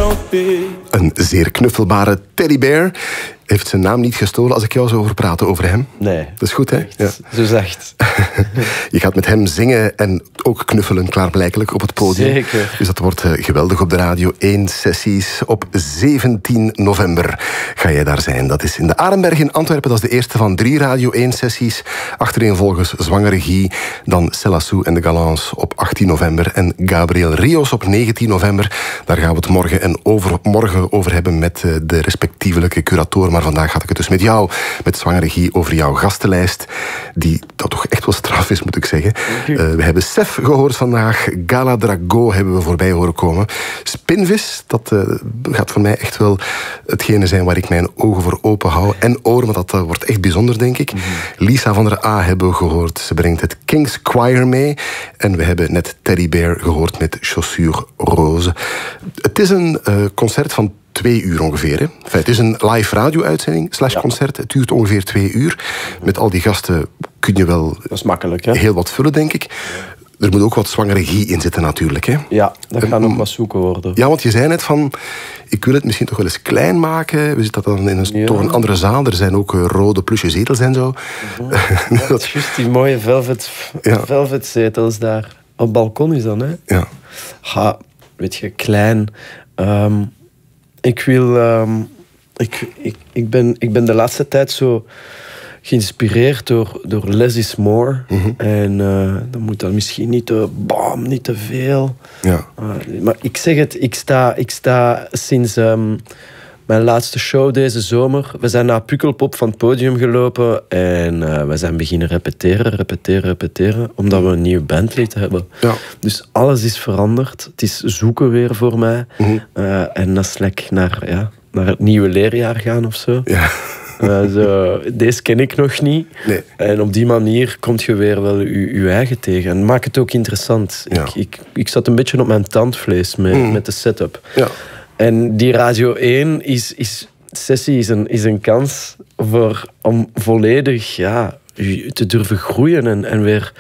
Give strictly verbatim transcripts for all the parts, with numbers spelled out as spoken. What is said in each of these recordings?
chanter. Een zeer knuffelbare teddybear. Heeft zijn naam niet gestolen als ik jou zou over praten over hem? Nee. Dat is goed, hè? Ja. Zo zacht. Je gaat met hem zingen en ook knuffelen, klaarblijkelijk, op het podium. Zeker. Dus dat wordt uh, geweldig op de Radio één sessies. Op zeventien november ga jij daar zijn. Dat is in de Arenberg in Antwerpen. Dat is de eerste van drie Radio één sessies. Achtereenvolgens Zwangere Guy, dan Célassou en de Galants op achttien november. En Gabriel Rios op negentien november. Daar gaan we het morgen en overmorgen over hebben met uh, de respectievelijke curatoren. Maar vandaag had ik het dus met jou, met Zwangere Guy, over jouw gastenlijst. Die dat toch echt wel straf is, moet ik zeggen. Uh, we hebben Sef gehoord vandaag. Gala Drago hebben we voorbij horen komen. Spinvis, dat uh, gaat voor mij echt wel hetgene zijn waar ik mijn ogen voor open hou. En oren, want dat uh, wordt echt bijzonder, denk ik. Mm-hmm. Lisa van der A hebben we gehoord. Ze brengt het King's Choir mee. En we hebben net Teddy Bear gehoord met Chaussure Rose. Het is een uh, concert van twee uur ongeveer. Hè? Enfin, het is een live radio-uitzending slash concert. Het duurt ongeveer twee uur. Met al die gasten kun je wel dat is makkelijk, hè? Heel wat vullen, denk ik. Er moet ook wat Zwangere Guy in zitten natuurlijk. Hè? Ja, dat gaat nog wat zoeken worden. Ja, want je zei net van, ik wil het misschien toch wel eens klein maken. We zitten dan in een, ja. toch een andere zaal. Er zijn ook uh, rode plusje zetels en zo. Mm-hmm. Ja, dat is juist die mooie velvet, ja. velvet zetels daar. Op het balkon is dan, hè? Ja. Ha, weet je, klein. Um, ik wil... Um, ik, ik, ik, ben, ik ben de laatste tijd zo geïnspireerd door, door Less is More. Mm-hmm. En uh, dan moet dat misschien niet te bam, niet te veel. Ja. Uh, maar ik zeg het, ik sta, ik sta sinds um, mijn laatste show deze zomer. We zijn naar Pukkelpop van het podium gelopen en uh, we zijn beginnen repeteren, repeteren, repeteren, omdat we een nieuw bandlid hebben. Ja. Dus alles is veranderd. Het is zoeken weer voor mij. Mm-hmm. Uh, en dat is lekker naar, ja, naar het nieuwe leerjaar gaan of zo. Ja. Uh, zo, deze ken ik nog niet. Nee. En op die manier kom je weer wel je, je eigen tegen. En maak het ook interessant. Ja. Ik, ik, ik zat een beetje op mijn tandvlees met, mm. met de setup. Ja. En die Radio één is, is, sessie is een, is een kans voor, om volledig ja, te durven groeien en, en weer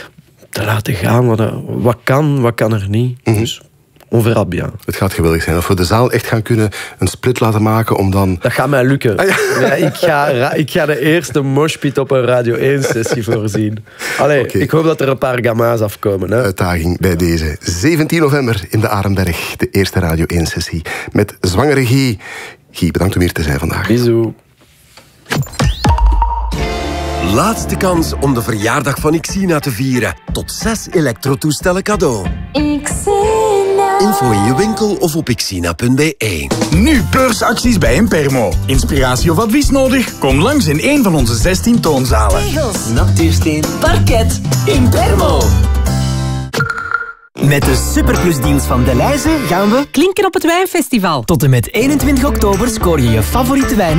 te laten gaan. Wat, wat kan, wat kan er niet. Mm-hmm. Dus on verra bien. Het gaat geweldig zijn. Of we de zaal echt gaan kunnen een split laten maken om dan... Dat gaat mij lukken. Ah, ja. Ja, ik, ga, ik ga de eerste moshpit op een Radio één sessie voorzien. Allee, okay. Ik hoop dat er een paar gamma's afkomen. Hè? Uitdaging bij deze. zeventien november in de Arenberg. De eerste Radio één sessie. Met Zwangere Guy. Guy, bedankt om hier te zijn vandaag. Bisous. Laatste kans om de verjaardag van Xina te vieren. Tot zes elektrotoestellen cadeau. Xina. Info in je winkel of op xina punt b e. Nu beursacties bij Impermo. Inspiratie of advies nodig? Kom langs in een van onze zestien toonzalen. Tegels, natuursteen, parket, Impermo. Met de superplusdeals van Delhaize gaan we klinken op het wijnfestival. Tot en met eenentwintig oktober scoor je je favoriete wijn